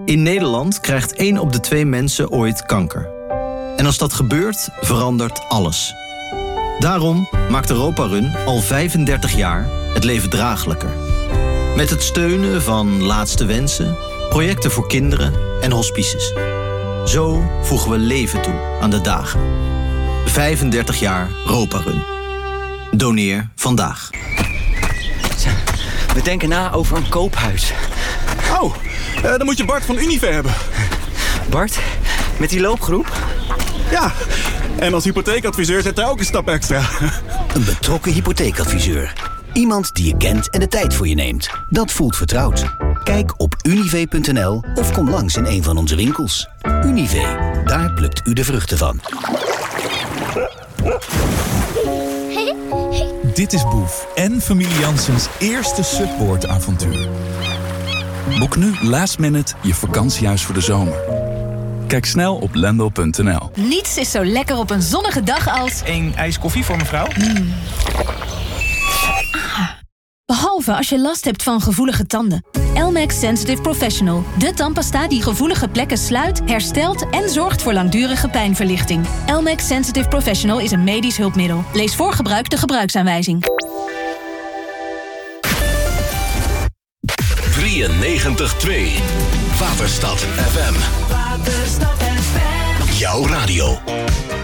In Nederland krijgt 1 op de 2 mensen ooit kanker. En als dat gebeurt, verandert alles. Daarom maakt Europa Run al 35 jaar het leven draaglijker. Met het steunen van Laatste Wensen, projecten voor kinderen en hospices. Zo voegen we leven toe aan de dagen. 35 jaar Europa Run. Doneer vandaag. We denken na over een koophuis. Oh, dan moet je Bart van Unive hebben. Bart, met die loopgroep? Ja, en als hypotheekadviseur zet hij ook een stap extra. Een betrokken hypotheekadviseur. Iemand die je kent en de tijd voor je neemt. Dat voelt vertrouwd. Kijk op unive.nl of kom langs in een van onze winkels. Unive, daar plukt u de vruchten van. Dit is Boef en familie Janssens eerste Subboard-avontuur. Boek nu last minute je vakantiehuis voor de zomer. Kijk snel op lendl.nl. Niets is zo lekker op een zonnige dag als... 1 ijs koffie voor mevrouw. Behalve als je last hebt van gevoelige tanden. Elmex Sensitive Professional. De tandpasta die gevoelige plekken sluit, herstelt en zorgt voor langdurige pijnverlichting. Elmex Sensitive Professional is een medisch hulpmiddel. Lees voor gebruik de gebruiksaanwijzing. 93.2 Waterstad FM. Jouw radio.